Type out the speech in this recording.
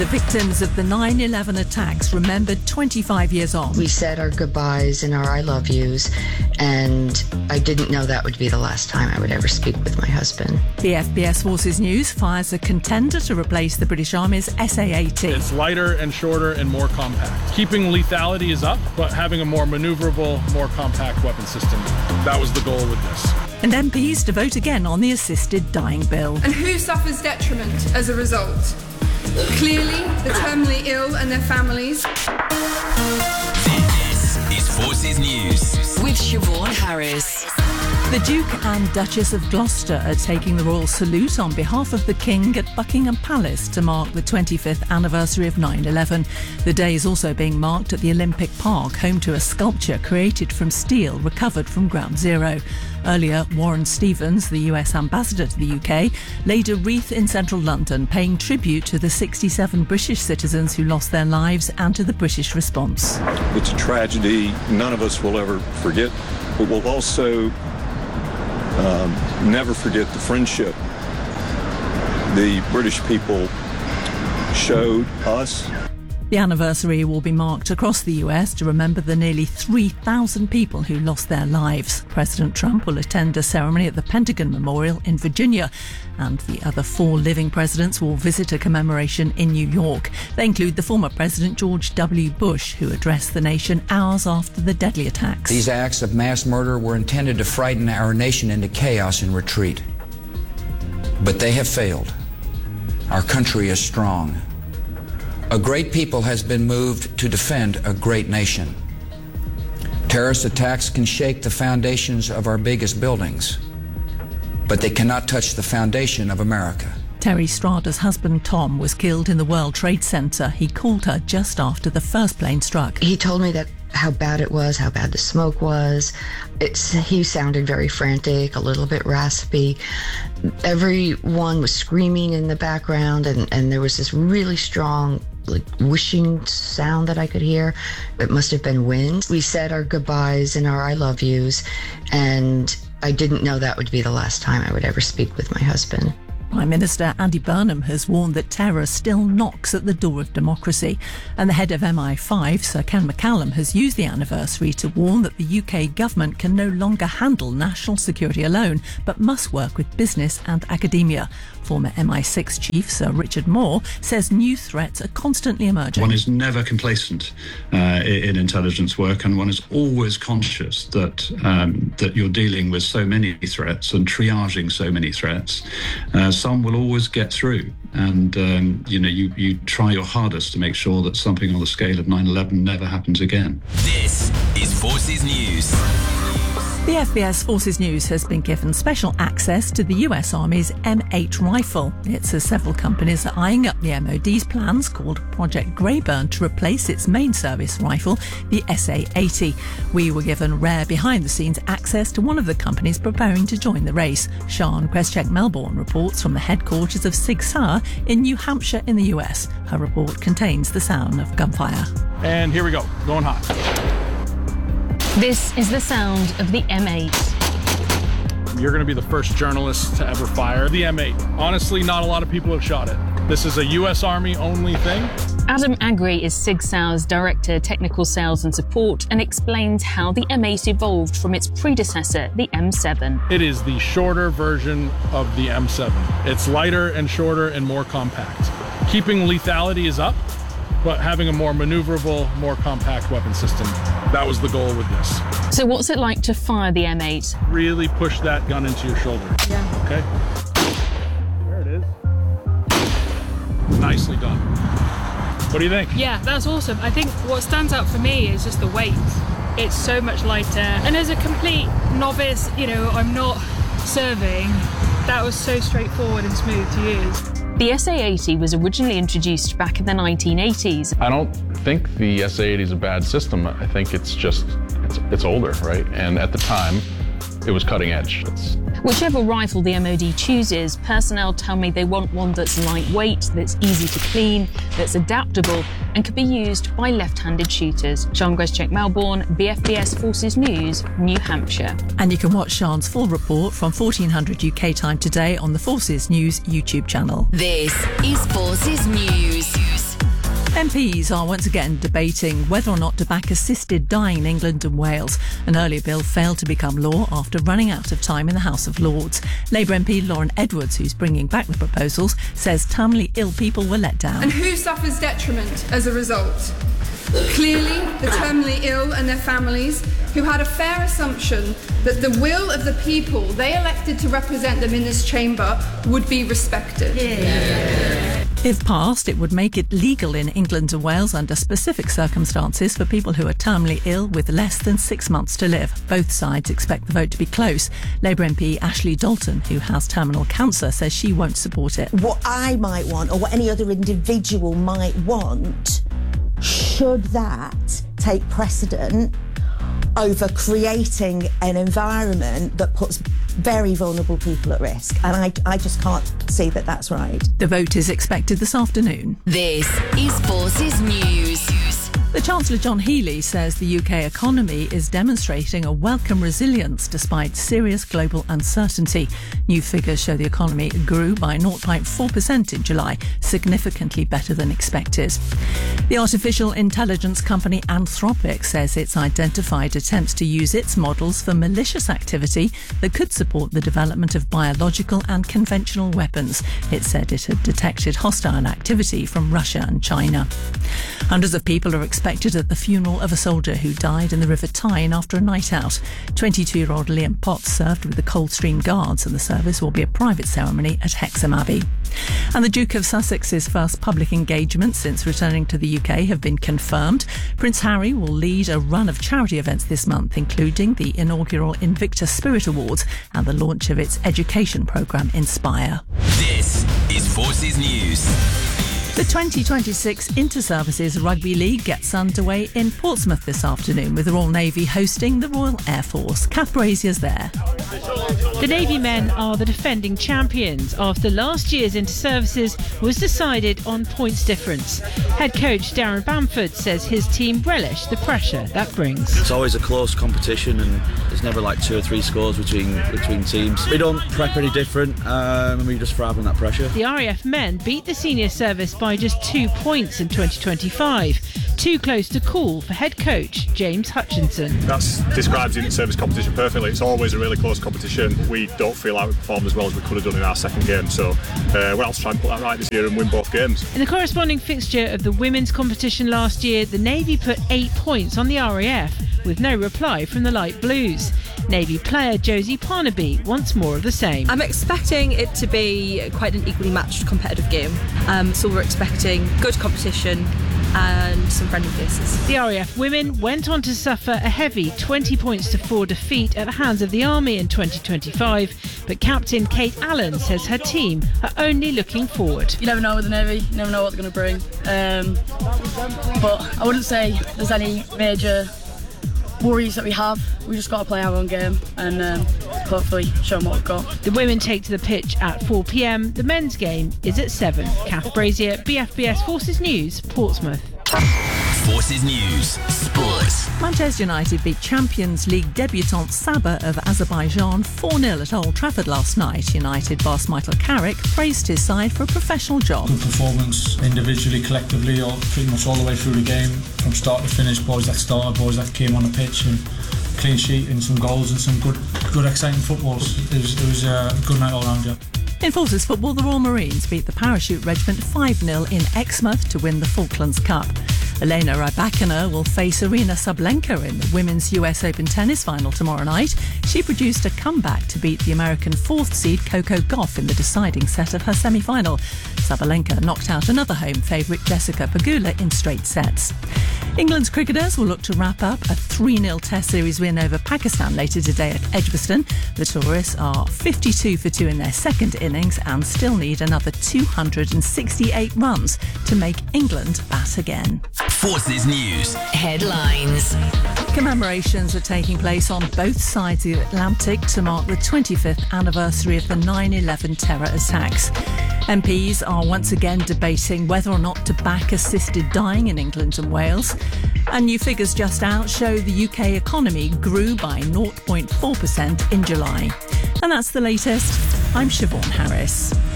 The victims of the 9/11 attacks remembered 25 years on. We said our goodbyes and our I love yous, and I didn't know that would be the last time I would ever speak with my husband. The FBS Forces News fires a contender to replace the British Army's SA-80. It's lighter and shorter and more compact. Keeping lethality is up, but having a more maneuverable, more compact weapon system. That was the goal with this. And MPs to vote again on the assisted dying bill. And who suffers detriment as a result? Clearly, the terminally ill and their families. This is Forces News with Siobhan Harris. The Duke and Duchess of Gloucester are taking the royal salute on behalf of the King at Buckingham Palace to mark the 25th anniversary of 9/11. The day is also being marked at the Olympic Park, home to a sculpture created from steel recovered from Ground Zero. Earlier, Warren Stevens, the US ambassador to the UK, laid a wreath in central London, paying tribute to the 67 British citizens who lost their lives and to the British response. It's a tragedy none of us will ever forget, but we'll also never forget the friendship the British people showed us. The anniversary will be marked across the US to remember the nearly 3,000 people who lost their lives. President Trump will attend a ceremony at the Pentagon Memorial in Virginia, and the other 4 living presidents will visit a commemoration in New York. They include the former President George W. Bush, who addressed the nation hours after the deadly attacks. These acts of mass murder were intended to frighten our nation into chaos and retreat. But they have failed. Our country is strong. A great people has been moved to defend a great nation. Terrorist attacks can shake the foundations of our biggest buildings, but they cannot touch the foundation of America. Terry Strada's husband Tom was killed in the World Trade Center. He called her just after the first plane struck. He told me that how bad it was, how bad the smoke was. He sounded very frantic, a little bit raspy. Everyone was screaming in the background, and there was this really strong whooshing sound that I could hear. It must have been wind. We said our goodbyes and our I love yous, and I didn't know that would be the last time I would ever speak with my husband. Prime Minister Andy Burnham has warned that terror still knocks at the door of democracy. And the head of MI5, Sir Ken McCallum, has used the anniversary to warn that the UK government can no longer handle national security alone, but must work with business and academia. Former MI6 chief Sir Richard Moore says new threats are constantly emerging. One is never complacent in intelligence work, and one is always conscious that that you're dealing with so many threats and triaging so many threats. Some will always get through, and you try your hardest to make sure that something on the scale of 9/11 never happens again. This is Forces News. The FBS Forces News has been given special access to the US Army's M8 rifle. It says several companies are eyeing up the MOD's plans, called Project Greyburn, to replace its main service rifle, the SA-80. We were given rare behind-the-scenes access to one of the companies preparing to join the race. Sian Kreschek-Melbourne reports from the headquarters of Sig Sauer in New Hampshire in the US. Her report contains the sound of gunfire. And here we go, going hot. This is the sound of the M8. You're going to be the first journalist to ever fire the M8. Honestly, not a lot of people have shot it. This is a US Army only thing. Adam Agri is Sig Sauer's Director, Technical Sales and Support, and explains how the M8 evolved from its predecessor, the M7. It is the shorter version of the M7. It's lighter and shorter and more compact. Keeping lethality is up, but having a more maneuverable, more compact weapon system. That was the goal with this. So what's it like to fire the M8? Really push that gun into your shoulder. Yeah. Okay? There it is. Nicely done. What do you think? Yeah, that's awesome. I think what stands out for me is just the weight. It's so much lighter. And as a complete novice, I'm not serving, that was so straightforward and smooth to use. The SA-80 was originally introduced back in the 1980s. I don't think the SA-80 is a bad system. I think it's just, it's older, right? And at the time, it was cutting edge. Whichever rifle the MOD chooses, personnel tell me they want one that's lightweight, that's easy to clean, that's adaptable, and can be used by left-handed shooters. Sian Kreschek-Melbourne, BFBS Forces News, New Hampshire. And you can watch Sian's full report from 1400 UK time today on the Forces News YouTube channel. This is Forces News. MPs are once again debating whether or not to back assisted dying in England and Wales. An earlier bill failed to become law after running out of time in the House of Lords. Labour MP Lauren Edwards, who's bringing back the proposals, says terminally ill people were let down. And who suffers detriment as a result? Clearly, the terminally ill and their families, who had a fair assumption that the will of the people they elected to represent them in this chamber would be respected. If passed, it would make it legal in England and Wales under specific circumstances for people who are terminally ill with less than 6 months to live. Both sides expect the vote to be close. Labour MP Ashley Dalton, who has terminal cancer, says she won't support it. What I might want, or what any other individual might want, should that take precedent over creating an environment that puts very vulnerable people at risk? And I just can't see that that's right. The vote is expected this afternoon. This is Forces News. The Chancellor John Healey says the UK economy is demonstrating a welcome resilience despite serious global uncertainty. New figures show the economy grew by 0.4% in July, significantly better than expected. The artificial intelligence company Anthropic says it's identified attempts to use its models for malicious activity that could support the development of biological and conventional weapons. It said it had detected hostile activity from Russia and China. Hundreds of people are expected at the funeral of a soldier who died in the River Tyne after a night out. 22-year-old Liam Potts served with the Coldstream Guards, and the service will be a private ceremony at Hexham Abbey. And the Duke of Sussex's first public engagements since returning to the UK have been confirmed. Prince Harry will lead a run of charity events this month, including the inaugural Invictus Spirit Awards and the launch of its education programme Inspire. This is Forces News. The 2026 Inter-Services Rugby League gets underway in Portsmouth this afternoon, with the Royal Navy hosting the Royal Air Force. Kath Brazier's there. The Navy men are the defending champions after last year's Inter-Services was decided on points difference. Head coach Darren Bamford says his team relish the pressure that brings. It's always a close competition and there's never like 2 or 3 scores between teams. We don't prep any different and we just thrive on that pressure. The RAF men beat the senior service by just 2 points in 2025. Too close to call for head coach James Hutchinson. That describes the inter-service competition perfectly. It's always a really close competition. We don't feel like we performed as well as we could have done in our second game, so we're out to try and put that right this year and win both games. In the corresponding fixture of the women's competition last year, the Navy put 8 points on the RAF with no reply from the Light Blues. Navy player Josie Parnaby wants more of the same. I'm expecting it to be quite an equally matched competitive game, so we're expecting good competition and some friendly faces. The RAF women went on to suffer a heavy 20-4 defeat at the hands of the Army in 2025, but Captain Kate Allen says her team are only looking forward. You never know with the Navy, you never know what they're going to bring, but I wouldn't say there's any major worries that we have. We just got to play our own game and hopefully show them what we've got. The women take to the pitch at 4 p.m. The men's game is at 7. Kath Brazier, BFBS Forces News, Portsmouth. Forces News, Sports. Manchester United beat Champions League debutant Sabah of Azerbaijan 4-0 at Old Trafford last night. United boss Michael Carrick praised his side for a professional job. Good performance individually, collectively, pretty much all the way through the game, from start to finish. Boys that started, boys that came on the pitch, and clean sheet and some goals and some good exciting footballs. It was a good night all round, yeah. In Forces football, the Royal Marines beat the Parachute Regiment 5-0 in Exmouth to win the Falklands Cup. Elena Rybakina will face Arina Sabalenka in the Women's US Open tennis final tomorrow night. She produced a comeback to beat the American 4th seed Coco Gauff in the deciding set of her semi-final. Sabalenka knocked out another home favourite Jessica Pegula in straight sets. England's cricketers will look to wrap up a 3-0 Test Series win over Pakistan later today at Edgbaston. The tourists are 52 for 2 in their second innings and still need another 268 runs to make England bat again. Forces News headlines. Commemorations are taking place on both sides of the Atlantic to mark the 25th anniversary of the 9/11 terror attacks. MPs are once again debating whether or not to back assisted dying in England and Wales. And new figures just out show the UK economy grew by 0.4% in July. And that's the latest. I'm Siobhan Harris.